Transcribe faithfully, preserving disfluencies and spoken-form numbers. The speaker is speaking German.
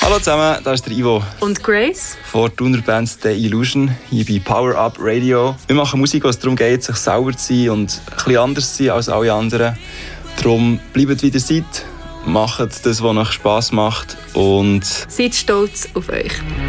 Hallo zusammen, da ist der Ivo. Und Grace. Von der Thuner Band The Illusion, hier bei Power Up Radio. Wir machen Musik, wo es darum geht, sich selber zu sein und ein bisschen anders zu sein als alle anderen. Darum bleibt wie ihr seid, macht das, was euch Spass macht und seid stolz auf euch.